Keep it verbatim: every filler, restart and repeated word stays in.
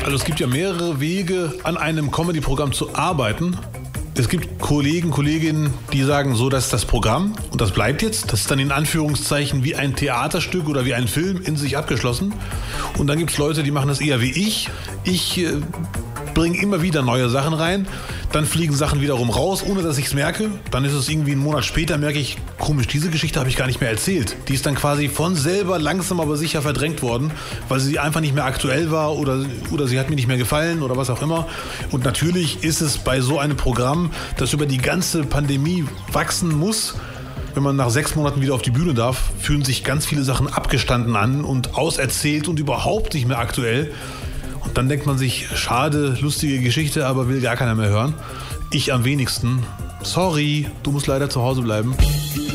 Also es gibt ja mehrere Wege, an einem Comedy-Programm zu arbeiten. Es gibt Kollegen, Kolleginnen, die sagen, so, das ist das Programm und das bleibt jetzt. Das ist dann in Anführungszeichen wie ein Theaterstück oder wie ein Film in sich abgeschlossen. Und dann gibt es Leute, die machen das eher wie ich. Ich äh, bringe immer wieder neue Sachen rein. Dann fliegen Sachen wiederum raus, ohne dass ich es merke. Dann ist es irgendwie einen Monat später, merke ich, komisch, diese Geschichte habe ich gar nicht mehr erzählt. Die ist dann quasi von selber langsam aber sicher verdrängt worden, weil sie einfach nicht mehr aktuell war oder, oder sie hat mir nicht mehr gefallen oder was auch immer. Und natürlich ist es bei so einem Programm, das über die ganze Pandemie wachsen muss, wenn man nach sechs Monaten wieder auf die Bühne darf, fühlen sich ganz viele Sachen abgestanden an und auserzählt und überhaupt nicht mehr aktuell. Und dann denkt man sich, schade, lustige Geschichte, aber will gar keiner mehr hören. Ich am wenigsten. Sorry, du musst leider zu Hause bleiben.